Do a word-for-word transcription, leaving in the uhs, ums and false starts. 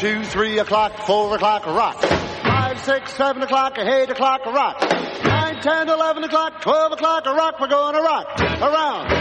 two, three o'clock, four o'clock, rock. Five, six, seven o'clock, eight o'clock, rock. Nine, ten, eleven o'clock, twelve o'clock, rock. We're going to rock around